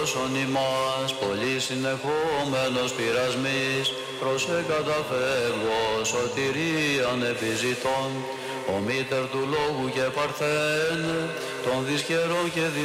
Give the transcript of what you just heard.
σώσον ημάς, πολύ συνεχόμενος πειρασμής, προς εγκαταφεύγω σωτηρίαν επιζητών, ο μήτερ του λόγου και παρθένε, των δυσκερών και